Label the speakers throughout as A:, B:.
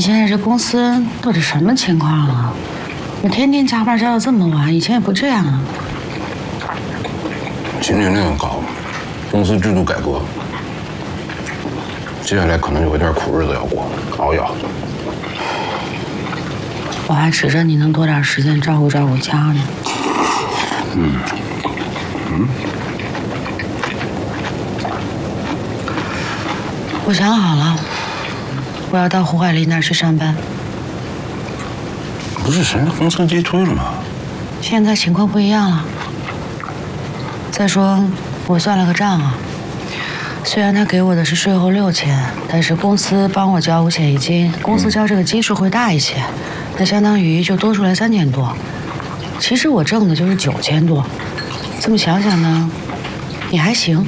A: 现在这公司到底什么情况啊？你天天加班加到这么晚，以前也不这样啊。
B: 今年那样搞，公司制度改革，接下来可能有一段苦日子要过，熬一熬。
A: 我还指着你能多点时间照顾照顾家呢。我想好了，我要到胡海丽那儿去上班。
B: 不是谁公司击退了吗？
A: 现在情况不一样了。再说，我算了个账啊，虽然他给我的是税后6000，但是公司帮我交五险一金，公司交这个基数会大一些，那相当于就多出来3000多。其实我挣的就是9000多，这么想想呢，也还行。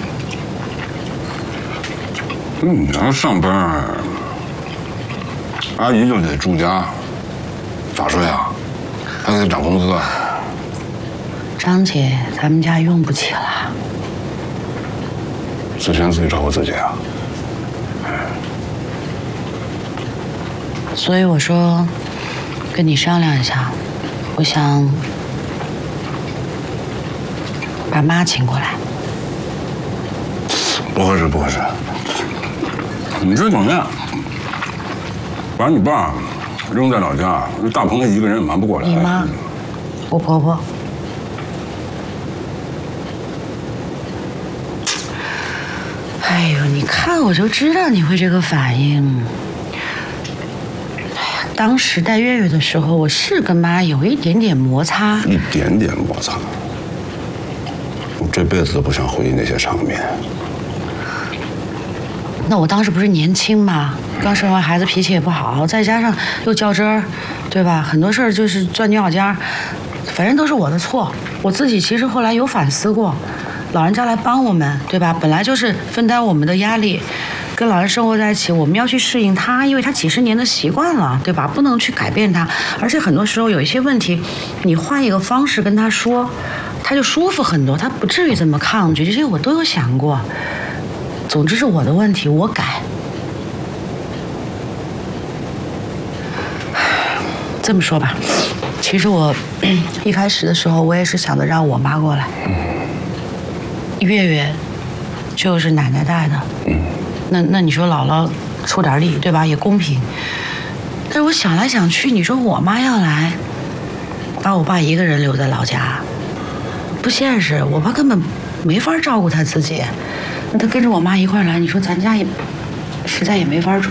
B: 你要上班，阿姨就得住家，咋睡啊？还得涨工资啊？
A: 张姐，咱们家用不起了。
B: 自己照顾自己啊。
A: 所以我说，跟你商量一下，我想把妈请过来。
B: 不合适，不合适。你这怎么样？把你爸扔在老家，大鹏他一个人忙不过来。
A: 你妈，我婆婆。哎呦，你看我就知道你会这个反应。当时带月月的时候，我是跟妈有一点点摩擦。
B: 一点点摩擦。我这辈子都不想回忆那些场面。
A: 那我当时不是年轻嘛，刚生完孩子脾气也不好，再加上又较真儿，对吧？很多事儿就是钻牛角尖儿，反正都是我的错。我自己其实后来有反思过，老人家来帮我们，对吧？本来就是分担我们的压力，跟老人生活在一起，我们要去适应他，因为他几十年的习惯了，对吧？不能去改变他，而且很多时候有一些问题，你换一个方式跟他说，他就舒服很多，他不至于这么抗拒。这些我都有想过。总之是我的问题，我改。这么说吧，其实我一开始的时候，我也是想着让我妈过来。月月就是奶奶带的，那你说姥姥出点力，对吧？也公平。但是我想来想去，你说我妈要来，把我爸一个人留在老家，不现实。我爸根本没法照顾他自己。那他跟着我妈一块来，你说咱家也实在也没法住。